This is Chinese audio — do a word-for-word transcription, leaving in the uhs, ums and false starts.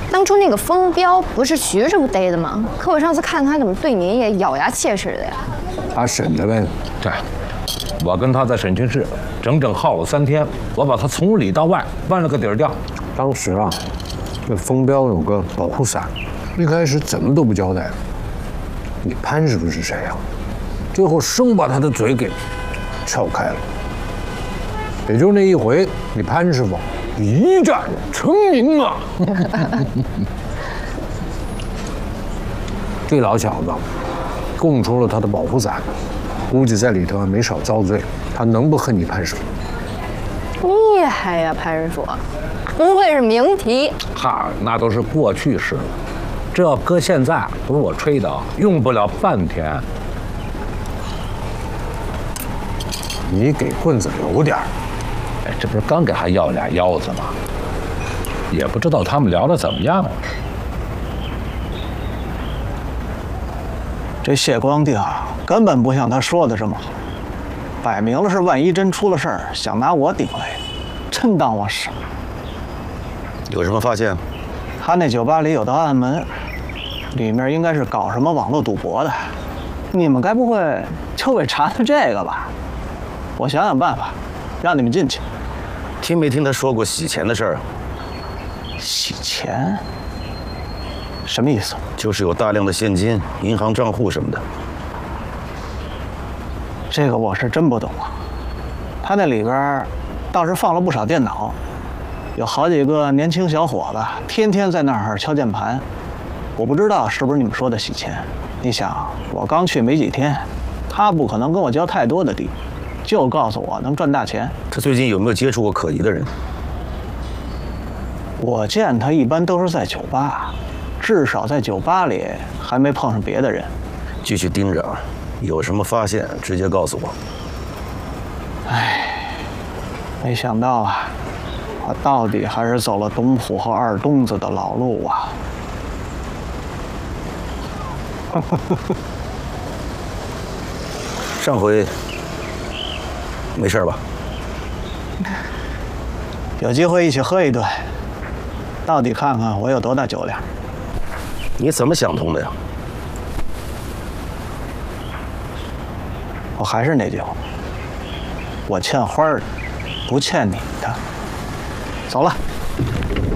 当初那个风彪不是徐师傅逮的吗？可我上次看他怎么对您也咬牙切齿的呀？ 他审的呗。 对，我跟他在审讯室整整耗了三天，我把他从里到外问了个底儿掉。 当时啊，这风彪有个保护伞，一开始怎么都不交代。你潘师傅是谁呀？最后生把他的嘴给撬开了。也就那一回，你潘师傅一战成名啊！这老小子供出了他的保护伞，估计在里头没少遭罪。他能不恨你潘师傅？ 厉害呀，潘师傅，不愧是名题。 哈，那都是过去式了。这要搁现在，不是我吹的，用不了半天。 你给棍子留点儿。 哎，这不是刚给他要俩腰子吗？也不知道他们聊得怎么样了。 这谢光定根本不像他说的这么好，摆明了是万一真出了事儿，想拿我顶来，真当我傻。 有什么发现？ 他那酒吧里有道暗门，里面应该是搞什么网络赌博的。你们该不会就为查查这个吧？我想想办法，让你们进去。 听没听他说过洗钱的事儿？ 洗钱？什么意思？ 就是有大量的现金、银行账户什么的。 这个我是真不懂啊。他那里边倒是放了不少电脑，有好几个年轻小伙子天天在那儿敲键盘。我不知道是不是你们说的洗钱。你想，我刚去没几天，他不可能跟我交太多的地，就告诉我能赚大钱。 他最近有没有接触过可疑的人？ 我见他一般都是在酒吧，至少在酒吧里还没碰上别的人。 继续盯着，有什么发现直接告诉我。 唉，没想到啊，我到底还是走了董虎和二东子的老路啊。 上回没事吧？ 有机会一起喝一顿，到底看看我有多大酒量。 你怎么想通的呀？ 我还是那句话，我欠花儿的，不欠你的。走了。